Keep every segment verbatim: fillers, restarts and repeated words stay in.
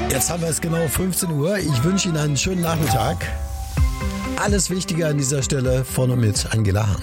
Jetzt haben wir es genau fünfzehn Uhr. Ich wünsche Ihnen einen schönen Nachmittag. Alles Wichtige an dieser Stelle vorne mit Angela Hahn.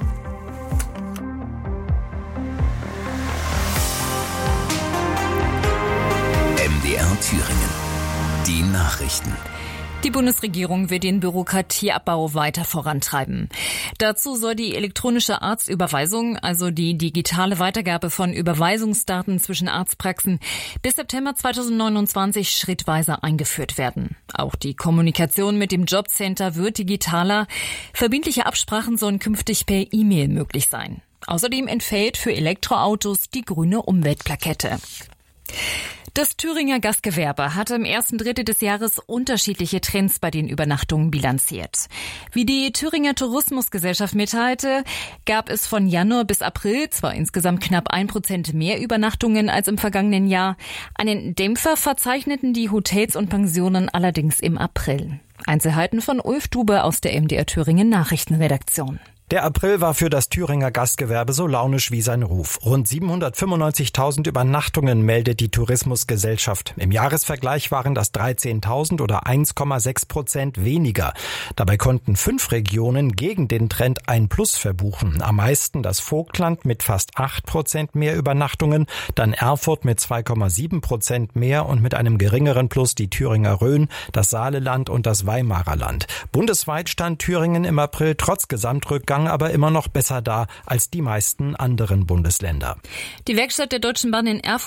M D R Thüringen. Die Nachrichten. Die Bundesregierung will den Bürokratieabbau weiter vorantreiben. Dazu soll die elektronische Arztüberweisung, also die digitale Weitergabe von Überweisungsdaten zwischen Arztpraxen, bis September zweitausendneunundzwanzig schrittweise eingeführt werden. Auch die Kommunikation mit dem Jobcenter wird digitaler. Verbindliche Absprachen sollen künftig per E-Mail möglich sein. Außerdem entfällt für Elektroautos die grüne Umweltplakette. Das Thüringer Gastgewerbe hat im ersten Drittel des Jahres unterschiedliche Trends bei den Übernachtungen bilanziert. Wie die Thüringer Tourismusgesellschaft mitteilte, gab es von Januar bis April zwar insgesamt knapp ein Prozent mehr Übernachtungen als im vergangenen Jahr. Einen Dämpfer verzeichneten die Hotels und Pensionen allerdings im April. Einzelheiten von Ulf Dube aus der M D R Thüringen Nachrichtenredaktion. Der April war für das Thüringer Gastgewerbe so launisch wie sein Ruf. Rund siebenhundertfünfundneunzigtausend Übernachtungen meldet die Tourismusgesellschaft. Im Jahresvergleich waren das dreizehntausend oder eins Komma sechs Prozent weniger. Dabei konnten fünf Regionen gegen den Trend ein Plus verbuchen. Am meisten das Vogtland mit fast acht Prozent mehr Übernachtungen, dann Erfurt mit zwei Komma sieben Prozent mehr und mit einem geringeren Plus die Thüringer Rhön, das Saaleland und das Weimarer Land. Bundesweit stand Thüringen im April trotz Gesamtrückgang aber immer noch besser da als die meisten anderen Bundesländer. Die Werkstatt der Deutschen Bahn in Erfurt